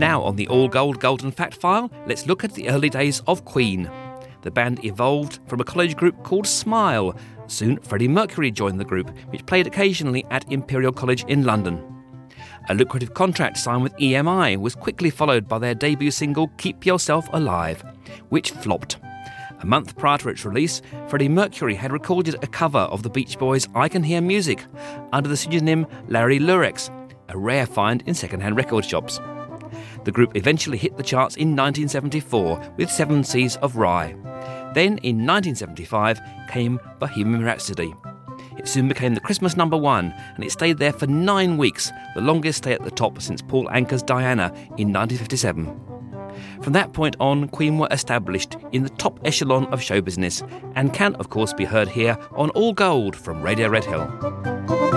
Now on the All Gold Golden Fact File, let's look at the early days of Queen. The band evolved from a college group called Smile. Soon Freddie Mercury joined the group, which played occasionally at Imperial College in London. A lucrative contract signed with EMI was quickly followed by their debut single Keep Yourself Alive, which flopped. A month prior to its release, Freddie Mercury had recorded a cover of the Beach Boys' I Can Hear Music under the pseudonym Larry Lurex, a rare find in second-hand record shops. The group eventually hit the charts in 1974 with 7 Seas of Rye. Then, in 1975, came Bohemian Rhapsody. It soon became the Christmas #1, and it stayed there for 9 weeks, the longest stay at the top since Paul Anka's Diana in 1957. From that point on, Queen were established in the top echelon of show business, and can, of course, be heard here on All Gold from Radio Red Hill.